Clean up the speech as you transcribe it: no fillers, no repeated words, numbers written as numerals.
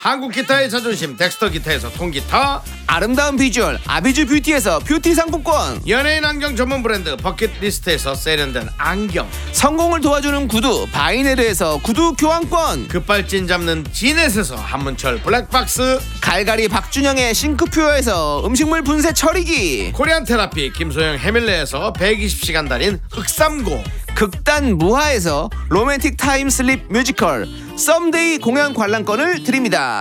한국 기타의 자존심 덱스터 기타에서 통기타, 아름다운 비주얼 아비주 뷰티에서 뷰티 상품권, 연예인 안경 전문 브랜드 버킷리스트에서 세련된 안경, 성공을 도와주는 구두 바이네르에서 구두 교환권, 급발진 잡는 지넷에서 한문철 블랙박스, 갈갈이 박준영의 싱크퓨어에서 음식물 분쇄 처리기, 코리안 테라피 김소영 해밀레에서 120시간 달인 흑삼고, 극단 무하에서 로맨틱 타임 슬립 뮤지컬 썸데이 공연 관람권을 드립니다.